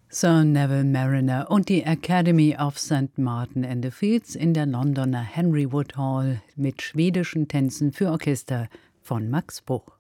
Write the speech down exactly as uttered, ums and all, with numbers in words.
Sir Neville Marriner und die Academy of Saint Martin in the Fields in der Londoner Henry Wood Hall mit schwedischen Tänzen für Orchester von Max Bruch.